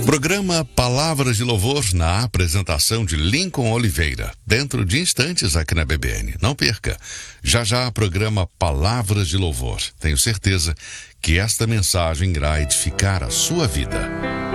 Programa Palavras de Louvor na apresentação de Lincoln Oliveira, dentro de instantes aqui na BBN. Não perca, já programa Palavras de Louvor. Tenho certeza que esta mensagem irá edificar a sua vida.